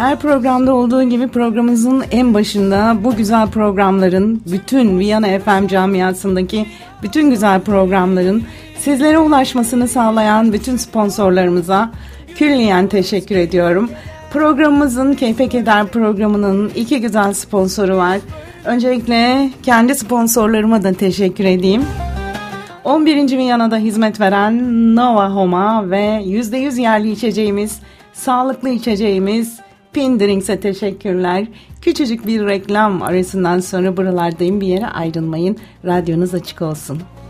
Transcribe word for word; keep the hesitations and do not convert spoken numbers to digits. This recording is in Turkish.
Her programda olduğu gibi programımızın en başında bu güzel programların, bütün Viyana F M camiasındaki bütün güzel programların sizlere ulaşmasını sağlayan bütün sponsorlarımıza külliyen teşekkür ediyorum. Programımızın Keyfe Keder programının iki güzel sponsoru var. Öncelikle kendi sponsorlarıma da teşekkür edeyim. on birinci Viyana'da hizmet veren Nova Home'a ve yüzde yüz yerli içeceğimiz, sağlıklı içeceğimiz Pin Drinks'e teşekkürler. Küçücük bir reklam arasından sonra buralardayım, bir yere ayrılmayın. Radyonuz açık olsun.